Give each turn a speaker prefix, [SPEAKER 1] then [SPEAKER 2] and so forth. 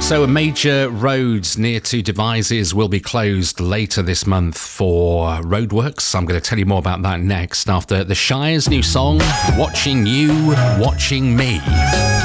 [SPEAKER 1] So major roads near to Devizes will be closed later this month for roadworks. I'm going to tell you more about that next after The Shire's new song, Watching You, Watching Me.